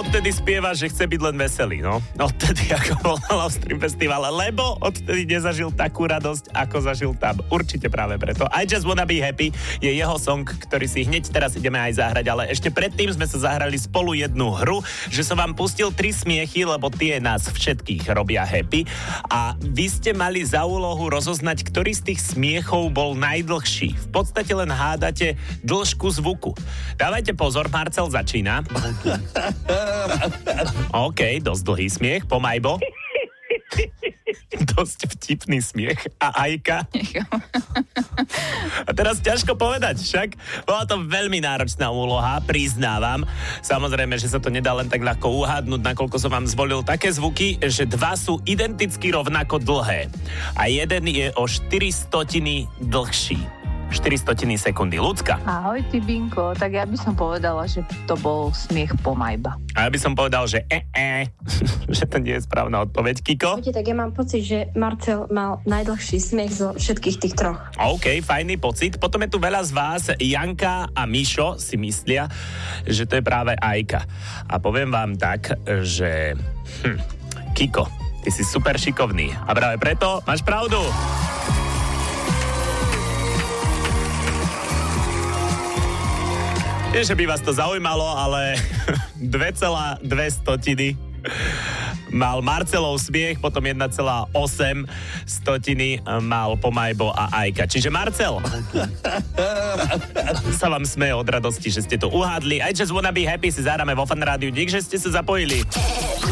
odtedy spieva, že chce byť len veselý, no. Odtedy, ako bol na Love Stream festivale, lebo odtedy nezažil takú radosť, ako zažil tam. Určite práve preto. I Just Wanna Be Happy je jeho song, ktorý si hneď teraz ideme aj zahrať, ale ešte predtým sme sa zahrali spolu jednu hru, že som vám pustil 3 smiechy, lebo tie nás všetkých robia happy. A vy ste mali za úlohu rozoznať, ktorý z tých smiechov bol najdlhší. V podstate len hádate dĺžku zvuku. Dávajte pozor, Marcel začína. OK, dosť dlhý smiech, Pomajbo. Dosť vtipný smiech. A Ajka? A teraz ťažko povedať, však bola to veľmi náročná úloha, priznávam. Samozrejme, že sa to nedá len tak ľahko uhádnuť, nakoľko som vám zvolil také zvuky, že 2 sú identicky rovnako dlhé. A jeden je o 400 dlhší. 400 sekundy. Ľudská. Ahoj, ty Binko. Tak ja by som povedala, že to bol smiech Pomajba. A ja by som povedal, že že to nie je správna odpoveď. Kiko? Tak ja mám pocit, že Marcel mal najdlhší smiech zo všetkých tých 3. OK, fajný pocit. Potom je tu veľa z vás, Janka a Mišo si myslia, že to je práve Ajka. A poviem vám tak, že Kiko, ty si super šikovný. A práve preto máš pravdu. Nie, že by vás to zaujímalo, ale 2,2 mal Marcelov smiech, potom 1,8 mal Pomajbo a Ajka. Čiže Marcel sa vám smeje od radosti, že ste to uhádli. I Just Wanna Be Happy si zahráme vo Fan Rádiu. Dík, že ste sa zapojili.